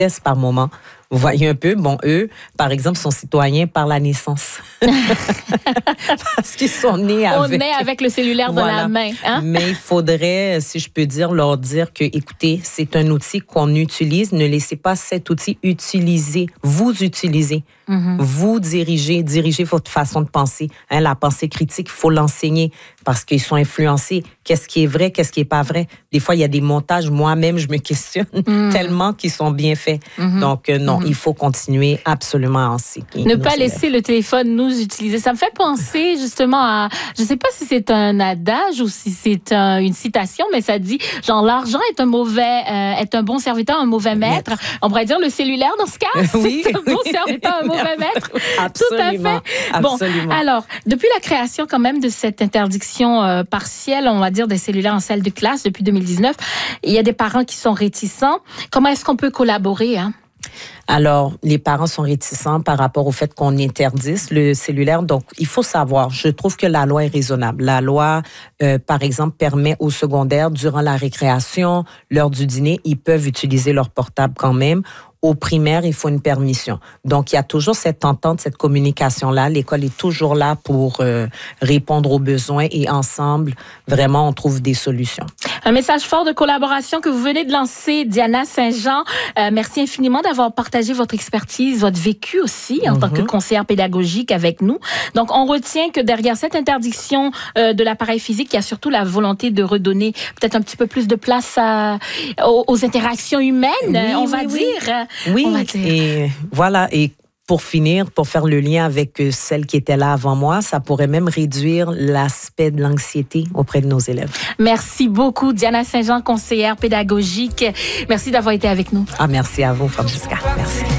par moment. Vous voyez un peu, bon, eux, par exemple, sont citoyens par la naissance. Parce qu'ils sont nés avec... On naît avec le cellulaire dans la main. Hein? Mais il faudrait, si je peux dire, leur dire que, écoutez, c'est un outil qu'on utilise. Ne laissez pas cet outil utiliser. Vous utilisez. Vous dirigez votre façon de penser. Hein, la pensée critique, il faut l'enseigner parce qu'ils sont influencés. Qu'est-ce qui est vrai, qu'est-ce qui n'est pas vrai? Des fois, il y a des montages, moi-même, je me questionne tellement qu'ils sont bien faits. Donc, non, il faut continuer absolument à enseigner. Ne pas laisser le téléphone nous utiliser. Ça me fait penser justement à, je ne sais pas si c'est un adage ou si c'est une citation, mais ça dit, genre, l'argent est un bon serviteur, un mauvais maître. On pourrait dire le cellulaire dans ce cas, oui. c'est un bon serviteur, un mauvais maître. Absolument. Tout à fait. Bon, alors, depuis la création quand même de cette interdiction partielle, on va dire, des cellulaires en salle de classe depuis 2019, il y a des parents qui sont réticents. Comment est-ce qu'on peut collaborer, hein? Alors, les parents sont réticents par rapport au fait qu'on interdise le cellulaire. Donc, il faut savoir, je trouve que la loi est raisonnable. La loi, par exemple, permet aux secondaires, durant la récréation, l'heure du dîner, ils peuvent utiliser leur portable quand même. Au primaire, il faut une permission. Donc, il y a toujours cette entente, cette communication-là. L'école est toujours là pour répondre aux besoins et ensemble, vraiment, on trouve des solutions. Un message fort de collaboration que vous venez de lancer, Diana Saint-Jean. Merci infiniment d'avoir partagé votre expertise, votre vécu aussi en tant que conseillère pédagogique avec nous. Donc, on retient que derrière cette interdiction de l'appareil physique, il y a surtout la volonté de redonner peut-être un petit peu plus de place aux interactions humaines, on va dire. Oui, et voilà. Et pour finir, pour faire le lien avec celle qui était là avant moi, ça pourrait même réduire l'aspect de l'anxiété auprès de nos élèves. Merci beaucoup, Diana Saint-Jean, conseillère pédagogique. Merci d'avoir été avec nous. Merci à vous, Francesca. Merci.